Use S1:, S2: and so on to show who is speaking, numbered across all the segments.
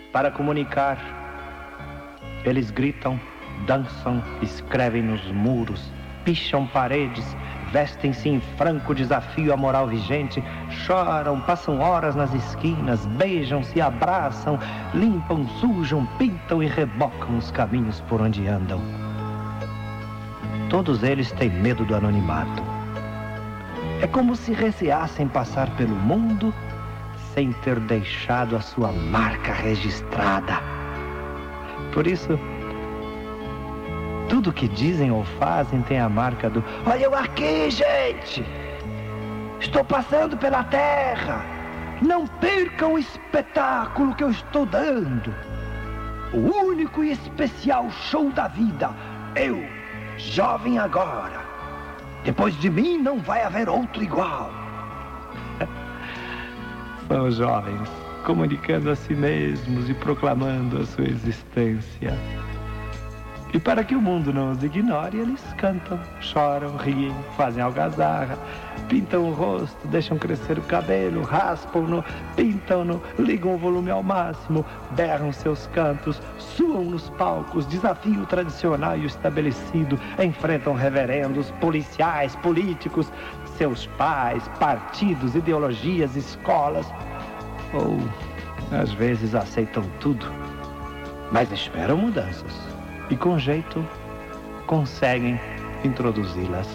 S1: Para comunicar, eles gritam, dançam, escrevem nos muros, picham paredes, vestem-se em franco desafio à moral vigente, choram, passam horas nas esquinas, beijam-se, abraçam, limpam, sujam, pintam e rebocam os caminhos por onde andam. Todos eles têm medo do anonimato. É como se receassem passar pelo mundo sem ter deixado a sua marca registrada. Por isso, tudo que dizem ou fazem tem a marca do "Olha eu aqui, gente! Estou passando pela terra! Não percam o espetáculo que eu estou dando! O único e especial show da vida! Eu, jovem agora! Depois de mim não vai haver outro igual!" São jovens, comunicando a si mesmos e proclamando a sua existência. E para que o mundo não os ignore, eles cantam, choram, riem, fazem algazarra, pintam o rosto, deixam crescer o cabelo, raspam-no, pintam-no, ligam o volume ao máximo, berram seus cantos, suam nos palcos, desafiam o tradicional e o estabelecido, enfrentam reverendos, policiais, políticos, seus pais, partidos, ideologias, escolas, ou às vezes aceitam tudo, mas esperam mudanças. E com jeito, conseguem introduzi-las.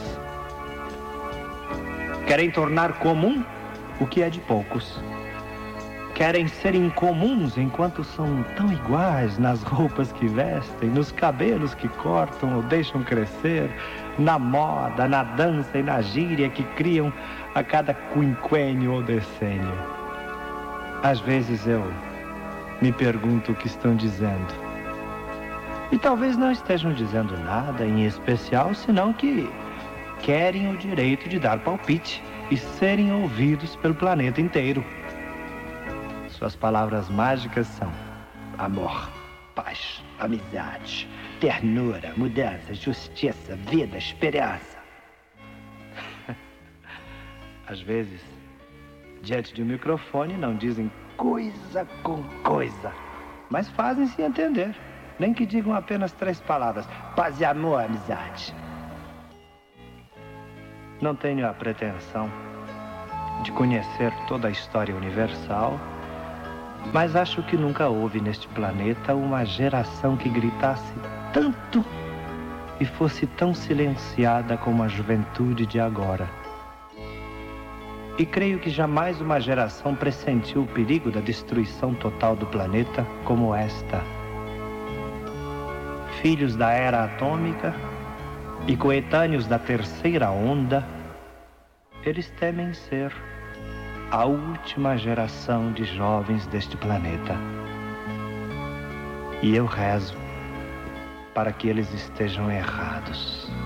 S1: Querem tornar comum o que é de poucos. Querem ser incomuns enquanto são tão iguais nas roupas que vestem, nos cabelos que cortam ou deixam crescer, na moda, na dança e na gíria que criam a cada quinquênio ou decênio. Às vezes eu me pergunto o que estão dizendo. E talvez não estejam dizendo nada em especial, senão que querem o direito de dar palpite e serem ouvidos pelo planeta inteiro. Suas palavras mágicas são amor, paz, amizade, ternura, mudança, justiça, vida, esperança. Às vezes, diante de um microfone, não dizem coisa com coisa, mas fazem-se entender. Nem que digam apenas 3 palavras: paz e amor, amizade. Não tenho a pretensão de conhecer toda a história universal, mas acho que nunca houve neste planeta uma geração que gritasse tanto e fosse tão silenciada como a juventude de agora. E creio que jamais uma geração pressentiu o perigo da destruição total do planeta como esta. Filhos da era atômica e coetâneos da terceira onda, eles temem ser a última geração de jovens deste planeta. E eu rezo para que eles estejam errados.